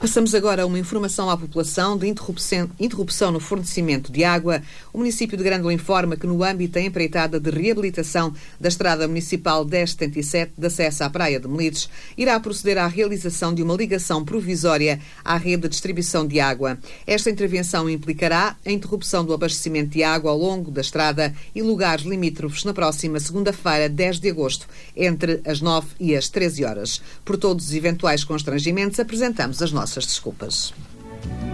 Passamos agora a uma informação à população de interrupção no fornecimento de água. O município de Grândola informa que, no âmbito da empreitada de reabilitação da Estrada Municipal 1077 de acesso à Praia de Melides, irá proceder à realização de uma ligação provisória à rede de distribuição de água. Esta intervenção implicará a interrupção do abastecimento de água ao longo da estrada e lugares limítrofes na próxima segunda-feira, 10 de agosto, entre as 9 e as 13 horas. Por todos os eventuais constrangimentos, apresentamos as nossas desculpas.